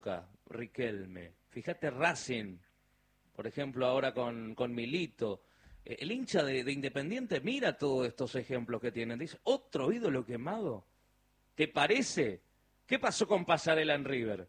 Riquelme. Fíjate Racing, por ejemplo, ahora con Milito. El hincha de Independiente mira todos estos ejemplos que tienen. Dice, ¿otro ídolo quemado? ¿Te parece? ¿Qué pasó con Pasarela en River?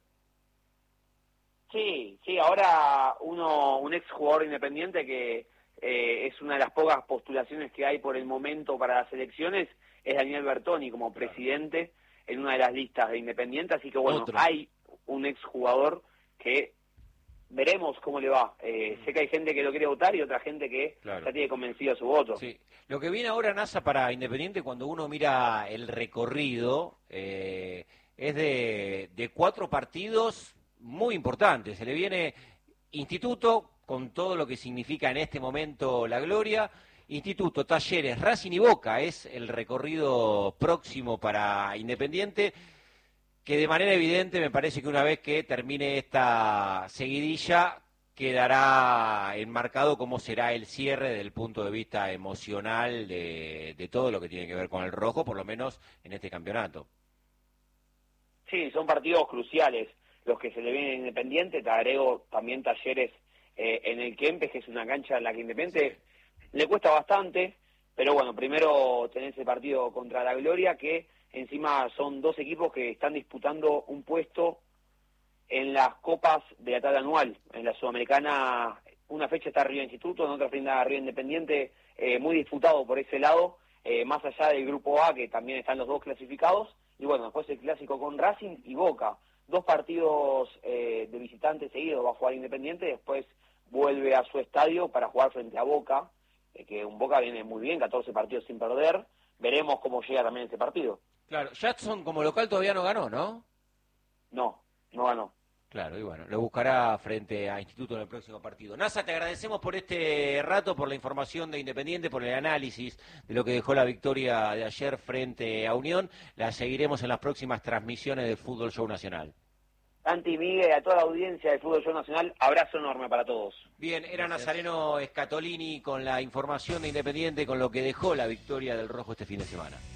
Sí, ahora un ex jugador Independiente que es una de las pocas postulaciones que hay por el momento para las elecciones, es Daniel Bertoni como presidente en una de las listas de Independiente, así que bueno, hay un ex jugador que veremos cómo le va. Sé que hay gente que lo quiere votar y otra gente que ya tiene convencido su voto. Sí. Lo que viene ahora, NASA, para Independiente, cuando uno mira el recorrido, es de 4 partidos muy importantes. Se le viene Instituto, con todo lo que significa en este momento la gloria. Instituto, Talleres, Racing y Boca es el recorrido próximo para Independiente, que de manera evidente me parece que una vez que termine esta seguidilla quedará enmarcado cómo será el cierre desde el punto de vista emocional de todo lo que tiene que ver con el rojo, por lo menos en este campeonato. Sí, son partidos cruciales los que se le vienen a Independiente. Te agrego también Talleres en el Kempes, que es una cancha en la que Independiente le cuesta bastante, pero bueno, primero tenés el partido contra la Gloria, que encima son 2 equipos que están disputando un puesto en las copas de la tabla anual. En la Sudamericana, una fecha está arriba Instituto, en otra está arriba Independiente, muy disputado por ese lado, más allá del grupo A, que también están los 2 clasificados, y bueno, después el clásico con Racing y Boca. 2 partidos de visitantes seguidos va a jugar Independiente, después vuelve a su estadio para jugar frente a Boca, que un Boca viene muy bien, 14 partidos sin perder. Veremos cómo llega también ese partido. Claro, Jackson como local todavía no ganó, ¿no? No ganó. Claro, y bueno, lo buscará frente a Instituto en el próximo partido. NASA, te agradecemos por este rato, por la información de Independiente, por el análisis de lo que dejó la victoria de ayer frente a Unión. La seguiremos en las próximas transmisiones de Fútbol Show Nacional. Santi, Miguel, a toda la audiencia de Fútbol Show Nacional, abrazo enorme para todos. Bien, era Nazareno Scatolini con la información de Independiente, con lo que dejó la victoria del Rojo este fin de semana.